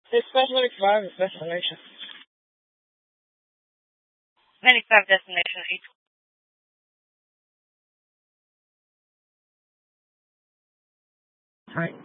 Especially 5 is destination. 95 destination 8. Right.